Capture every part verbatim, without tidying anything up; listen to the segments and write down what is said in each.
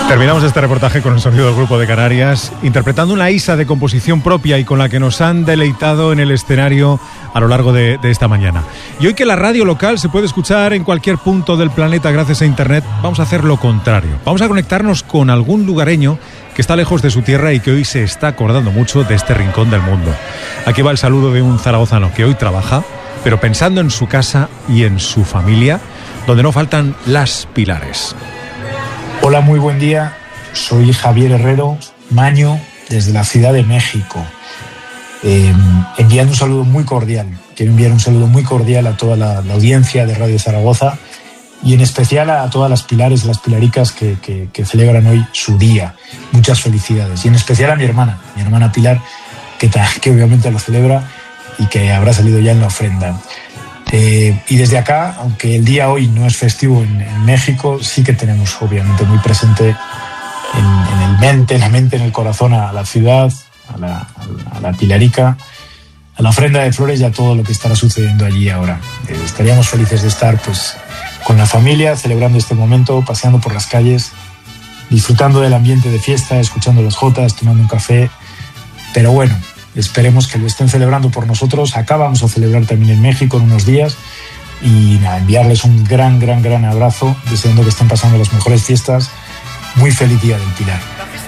Terminamos este reportaje con el sonido del Grupo de Canarias, interpretando una isa de composición propia y con la que nos han deleitado en el escenario a lo largo de, de esta mañana. Y hoy que la radio local se puede escuchar en cualquier punto del planeta gracias a Internet, vamos a hacer lo contrario. Vamos a conectarnos con algún lugareño que está lejos de su tierra y que hoy se está acordando mucho de este rincón del mundo. Aquí va el saludo de un zaragozano que hoy trabaja, pero pensando en su casa y en su familia, donde no faltan las Pilares. Hola, muy buen día. Soy Javier Herrero, Maño, desde la Ciudad de México. Eh, enviando un saludo muy cordial. Quiero enviar un saludo muy cordial a toda la, la audiencia de Radio Zaragoza y en especial a todas las Pilares, las Pilaricas que, que, que celebran hoy su día. Muchas felicidades. Y en especial a mi hermana, mi hermana Pilar, que, que obviamente lo celebra y que habrá salido ya en la ofrenda. Eh, y desde acá, aunque el día hoy no es festivo en, en México, sí que tenemos obviamente muy presente en, en el mente, en la mente, en el corazón a la ciudad, a la, a la Pilarica, a la ofrenda de flores y a todo lo que estará sucediendo allí ahora. Eh, estaríamos felices de estar pues con la familia, celebrando este momento, paseando por las calles, disfrutando del ambiente de fiesta, escuchando las jotas, tomando un café. Pero bueno, esperemos que lo estén celebrando por nosotros. Acá vamos a celebrar también en México en unos días. Y nada, enviarles un gran, gran, gran abrazo, deseando que estén pasando las mejores fiestas. Muy feliz Día del Pilar.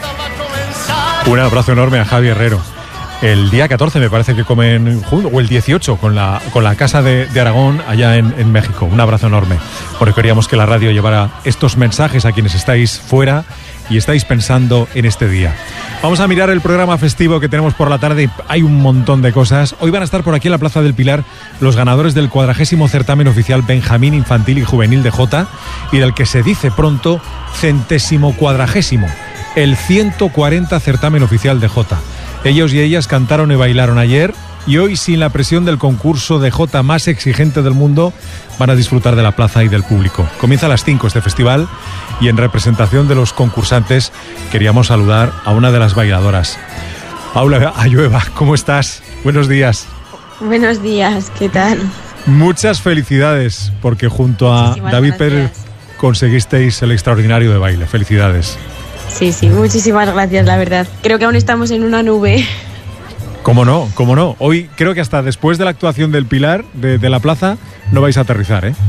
Un abrazo enorme a Javi Herrero. El día catorce me parece que comen juntos, o el dieciocho, con la, con la Casa de, de Aragón allá en, en México. Un abrazo enorme, porque queríamos que la radio llevara estos mensajes a quienes estáis fuera y estáis pensando en este día. Vamos a mirar el programa festivo que tenemos por la tarde. Hay un montón de cosas. Hoy van a estar por aquí en la Plaza del Pilar los ganadores del cuadragésimo certamen oficial Benjamín Infantil y Juvenil de Jota y del que se dice pronto centésimo cuadragésimo, el ciento cuarenta certamen oficial de Jota. Ellos y ellas cantaron y bailaron ayer y hoy, sin la presión del concurso de Jota más exigente del mundo, van a disfrutar de la plaza y del público. Comienza a las cinco este festival y en representación de los concursantes queríamos saludar a una de las bailadoras. Paula Ayueva, ¿cómo estás? Buenos días. Buenos días, ¿qué tal? Muchas felicidades, porque junto a Muchísimas David gracias. Pérez conseguisteis el extraordinario de baile. Felicidades. Sí, sí, muchísimas gracias, la verdad. Creo que aún estamos en una nube. ¿Cómo no? ¿Cómo no? Hoy creo que hasta después de la actuación del Pilar, de, de la plaza, no vais a aterrizar, ¿eh?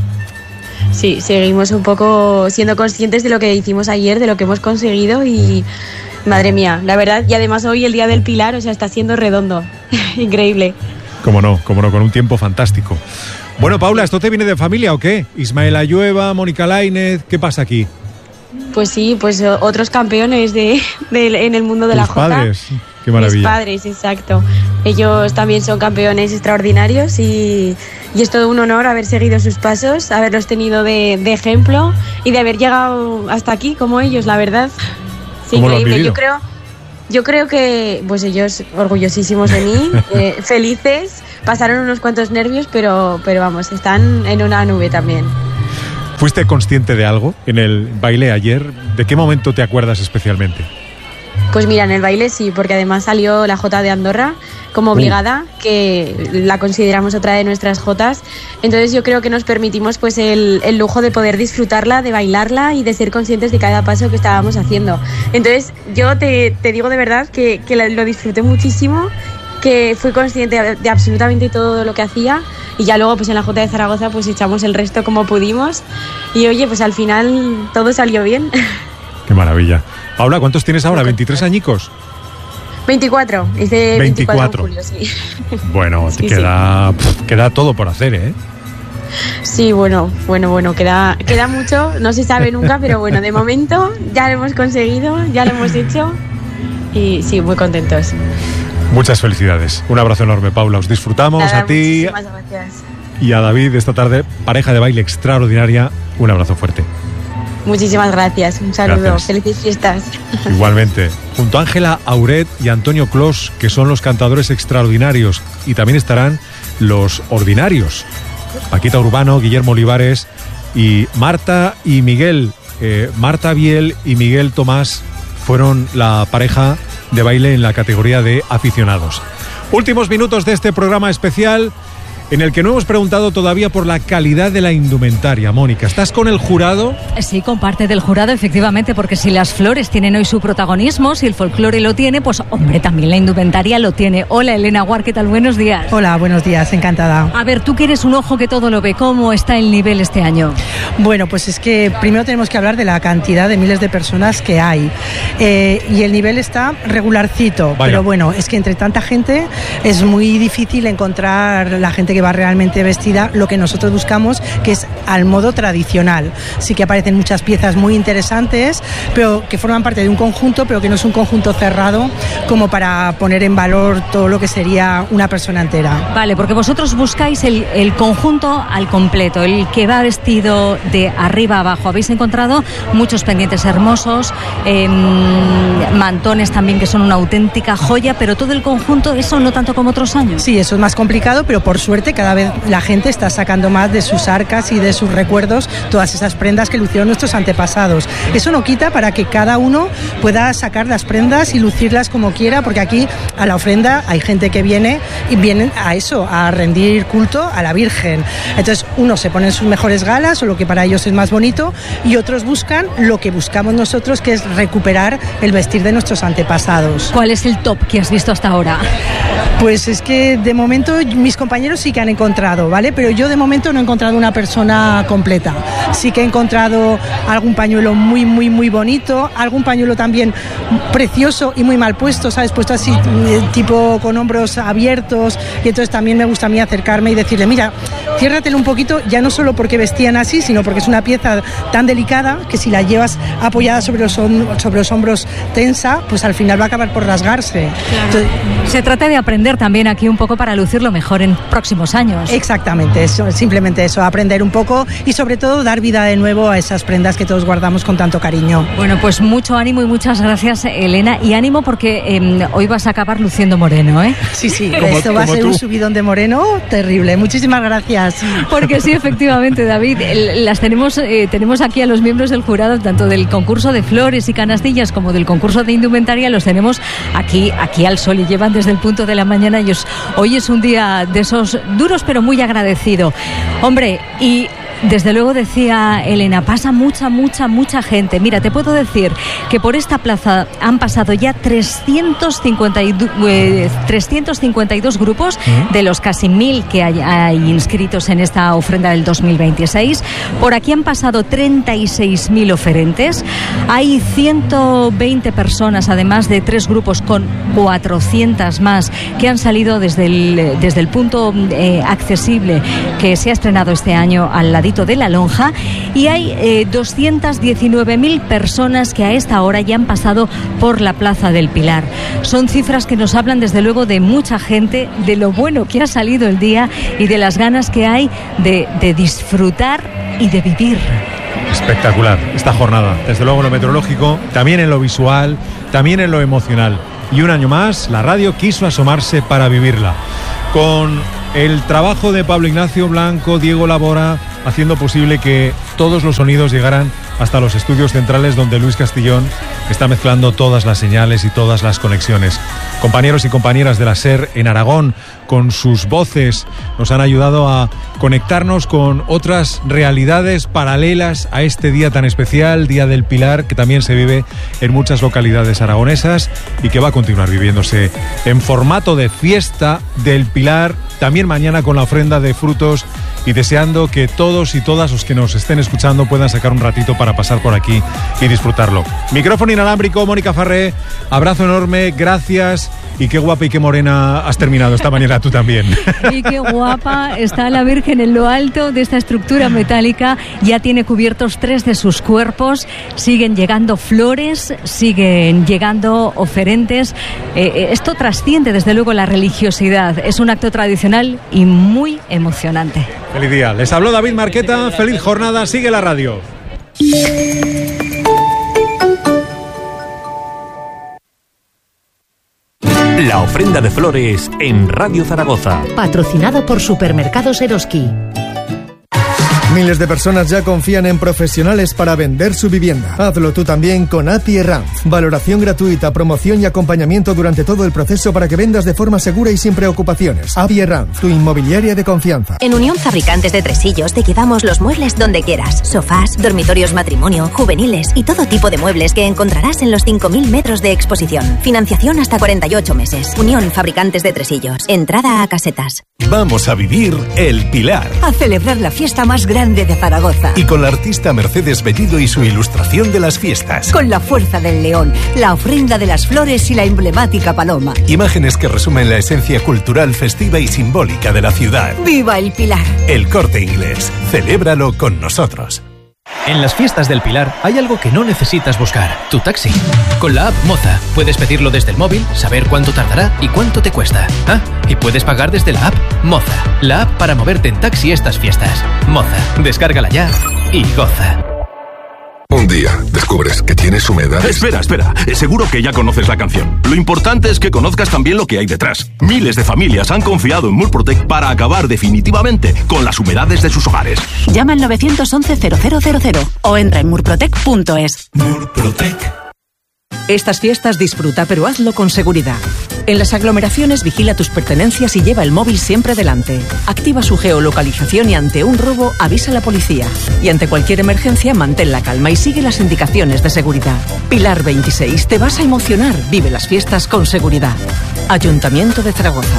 Sí, seguimos un poco siendo conscientes de lo que hicimos ayer, de lo que hemos conseguido y... Madre mía, la verdad, y además hoy el Día del Pilar, o sea, está siendo redondo. Increíble. Cómo no, cómo no, con un tiempo fantástico. Bueno, Paula, ¿esto te viene de familia o qué? Ismael Ayueva, Mónica Lainez, ¿qué pasa aquí? Pues sí, pues otros campeones de, de en el mundo de ¿Tus la jota. padres? Qué maravilla. Mis padres, exacto. Ellos también son campeones extraordinarios y, y es todo un honor haber seguido sus pasos, haberlos tenido de, de ejemplo y de haber llegado hasta aquí como ellos, la verdad. Sí, ¿Cómo lo han increíble. vivido? Yo creo, yo creo que pues ellos orgullosísimos de mí, eh, felices, pasaron unos cuantos nervios, pero, pero vamos, están en una nube también. ¿Fuiste consciente de algo en el baile ayer? ¿De qué momento te acuerdas especialmente? Pues mira, en el baile sí, porque además salió la Jota de Andorra como obligada, que la consideramos otra de nuestras jotas. Entonces yo creo que nos permitimos pues el, el lujo de poder disfrutarla, de bailarla y de ser conscientes de cada paso que estábamos haciendo. Entonces yo te, te digo de verdad que, que lo disfruté muchísimo, que fui consciente de, de absolutamente todo lo que hacía y ya luego pues en la Jota de Zaragoza pues echamos el resto como pudimos y oye, pues al final todo salió bien. Qué maravilla. Paula, ¿cuántos tienes ahora? ¿veintitrés añicos? veinticuatro, hice veinticuatro en julio, sí. Bueno, te Sí, queda, pf, queda todo por hacer, ¿eh? Sí, bueno, bueno, bueno, queda, queda mucho, no se sabe nunca, pero bueno, de momento ya lo hemos conseguido, ya lo hemos hecho y sí, muy contentos. Muchas felicidades. Un abrazo enorme, Paula. Os disfrutamos. Nada, a ti muchísimas gracias. y a David esta tarde, pareja de baile extraordinaria. Un abrazo fuerte. Muchísimas gracias, un saludo, Gracias. felices fiestas. Igualmente. Junto a Ángela Auret y Antonio Clos, que son los cantadores extraordinarios, y también estarán los ordinarios. Paquita Urbano, Guillermo Olivares y Marta y Miguel. Eh, Marta Biel y Miguel Tomás fueron la pareja de baile en la categoría de aficionados. Últimos minutos de este programa especial en el que no hemos preguntado todavía por la calidad de la indumentaria. Mónica, ¿estás con el jurado? Sí, con parte del jurado, efectivamente, porque si las flores tienen hoy su protagonismo, si el folclore lo tiene, pues hombre, también la indumentaria lo tiene. Hola, Elena Guar, ¿qué tal? Buenos días. Hola, buenos días, encantada. A ver, tú que eres un ojo que todo lo ve, ¿cómo está el nivel este año? Bueno, pues es que primero tenemos que hablar de la cantidad de miles de personas que hay. Eh, y el nivel está regularcito, Vaya. pero bueno, es que entre tanta gente es muy difícil encontrar la gente que va realmente vestida lo que nosotros buscamos, que es al modo tradicional. Sí que aparecen muchas piezas muy interesantes, pero que forman parte de un conjunto, pero que no es un conjunto cerrado como para poner en valor todo lo que sería una persona entera. Vale, porque vosotros buscáis el, el conjunto al completo, el que va vestido de arriba a abajo. Habéis encontrado muchos pendientes hermosos, eh, mantones también que son una auténtica joya, pero todo el conjunto, eso no tanto como otros años. Sí, eso es más complicado, pero por suerte cada vez la gente está sacando más de sus arcas y de sus recuerdos todas esas prendas que lucieron nuestros antepasados. Eso no quita para que cada uno pueda sacar las prendas y lucirlas como quiera, porque aquí a la ofrenda hay gente que viene y vienen a eso, a rendir culto a la Virgen. Entonces unos se ponen sus mejores galas o lo que para ellos es más bonito, y otros buscan lo que buscamos nosotros, que es recuperar el vestir de nuestros antepasados. ¿Cuál es el top que has visto hasta ahora? Pues es que de momento mis compañeros sí que han encontrado, ¿vale? Pero yo de momento no he encontrado una persona completa. Sí que he encontrado algún pañuelo muy, muy, muy bonito, algún pañuelo también precioso y muy mal puesto, ¿sabes? Puesto así, tipo con hombros abiertos, y entonces también me gusta a mí acercarme y decirle, mira, ciérratelo un poquito, ya no solo porque vestían así, sino porque es una pieza tan delicada que si la llevas apoyada sobre los, sobre los hombros tensa, pues al final va a acabar por rasgarse. Claro. Entonces, se trata de aprender también aquí un poco para lucirlo mejor en próximos años. Exactamente, eso, simplemente eso, aprender un poco y sobre todo dar vida de nuevo a esas prendas que todos guardamos con tanto cariño. Bueno, pues mucho ánimo y muchas gracias, Elena, y ánimo porque eh, hoy vas a acabar luciendo moreno, ¿eh? Sí, sí, como, esto va a ser tú. Un subidón de moreno terrible. Muchísimas gracias. Porque sí, efectivamente, David, las tenemos, eh, tenemos aquí a los miembros del jurado, tanto del concurso de flores y canastillas como del concurso de indumentaria, los tenemos aquí, aquí al sol y llevan desde el punto de la mañana, y os, hoy es un día de esos duros pero muy agradecido. Hombre, y desde luego decía Elena, pasa mucha, mucha, mucha gente. Mira, te puedo decir que por esta plaza han pasado ya trescientos cincuenta y dos grupos de los casi mil que hay, hay inscritos en esta ofrenda del dos mil veintiséis. Por aquí han pasado treinta y seis mil oferentes. Hay ciento veinte personas, además de tres grupos con cuatrocientas más, que han salido desde el, desde el punto eh, accesible que se ha estrenado este año al ladito de la lonja, y hay eh, doscientas diecinueve mil personas que a esta hora ya han pasado por la Plaza del Pilar. Son cifras que nos hablan desde luego de mucha gente, de lo bueno que ha salido el día y de las ganas que hay de, de disfrutar y de vivir. Espectacular esta jornada, desde luego en lo meteorológico, también en lo visual, también en lo emocional. Y un año más la radio quiso asomarse para vivirla, con el trabajo de Pablo Ignacio Blanco, Diego Labora, haciendo posible que todos los sonidos llegaran hasta los estudios centrales, donde Luis Castillón está mezclando todas las señales y todas las conexiones. Compañeros y compañeras de la SER en Aragón, con sus voces, nos han ayudado a conectarnos con otras realidades paralelas a este día tan especial, Día del Pilar, que también se vive en muchas localidades aragonesas y que va a continuar viviéndose en formato de fiesta del Pilar, también mañana con la ofrenda de frutos, y deseando que todos y todas los que nos estén escuchando puedan sacar un ratito para pasar por aquí y disfrutarlo. Micrófono inalámbrico, Mónica Farré, abrazo enorme, gracias, y qué guapa y qué morena has terminado esta mañana tú también. Y qué guapa está la Virgen en lo alto de esta estructura metálica, ya tiene cubiertos tres de sus cuerpos, siguen llegando flores, siguen llegando oferentes, eh, esto trasciende desde luego la religiosidad, es un acto tradicional y muy emocionante. Feliz día. Les habló David Marqueta. Feliz jornada. Sigue la radio. La ofrenda de flores en Radio Zaragoza. Patrocinado por Supermercados Eroski. Miles de personas ya confían en profesionales para vender su vivienda. Hazlo tú también con A P I Ranf. Valoración gratuita, promoción y acompañamiento durante todo el proceso para que vendas de forma segura y sin preocupaciones. A P I Ranf, tu inmobiliaria de confianza. En Unión Fabricantes de Tresillos te llevamos los muebles donde quieras. Sofás, dormitorios matrimonio, juveniles y todo tipo de muebles que encontrarás en los cinco mil metros de exposición. Financiación hasta cuarenta y ocho meses. Unión Fabricantes de Tresillos. Entrada a casetas. Vamos a vivir El Pilar. A celebrar la fiesta más grande de Zaragoza. Y con la artista Mercedes Bellido y su ilustración de las fiestas. Con la fuerza del león, la ofrenda de las flores y la emblemática paloma. Imágenes que resumen la esencia cultural, festiva y simbólica de la ciudad. ¡Viva El Pilar! El Corte Inglés. Celébralo con nosotros. En las fiestas del Pilar hay algo que no necesitas buscar, tu taxi. Con la app Moza puedes pedirlo desde el móvil, saber cuánto tardará y cuánto te cuesta. Ah, y puedes pagar desde la app Moza, la app para moverte en taxi estas fiestas. Moza, descárgala ya y goza. Un día descubres que tienes humedades. Espera, espera. Seguro que ya conoces la canción. Lo importante es que conozcas también lo que hay detrás. Miles de familias han confiado en Murprotec para acabar definitivamente con las humedades de sus hogares. Llama al nueve once cero cero cero cero o entra en murprotec punto es. Murprotec. Estas fiestas disfruta, pero hazlo con seguridad. En las aglomeraciones vigila tus pertenencias y lleva el móvil siempre delante. Activa su geolocalización y ante un robo avisa a la policía. Y ante cualquier emergencia mantén la calma y sigue las indicaciones de seguridad. Pilar veintiséis, te vas a emocionar. Vive las fiestas con seguridad. Ayuntamiento de Zaragoza.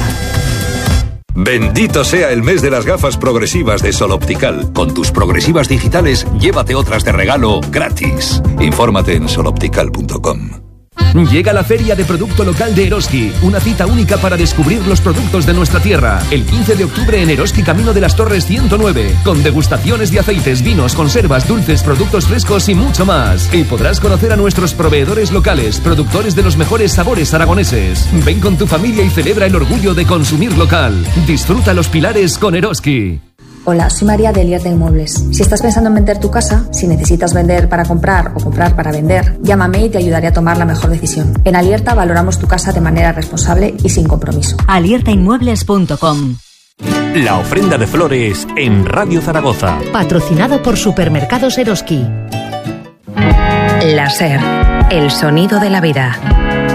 Bendito sea el mes de las gafas progresivas de Sol Optical. Con tus progresivas digitales, llévate otras de regalo gratis. Infórmate en sol optical punto com. Llega la Feria de Producto Local de Eroski, una cita única para descubrir los productos de nuestra tierra. El quince de octubre en Eroski, Camino de las Torres ciento nueve, con degustaciones de aceites, vinos, conservas, dulces, productos frescos y mucho más. Y podrás conocer a nuestros proveedores locales, productores de los mejores sabores aragoneses. Ven con tu familia y celebra el orgullo de consumir local. Disfruta los Pilares con Eroski. Hola, soy María de Elierta Inmuebles. Si estás pensando en vender tu casa, si necesitas vender para comprar o comprar para vender, llámame y te ayudaré a tomar la mejor decisión. En Alierta valoramos tu casa de manera responsable y sin compromiso. alierta inmuebles punto com. La ofrenda de flores en Radio Zaragoza. Patrocinado por Supermercados Eroski. La SER, el sonido de la vida.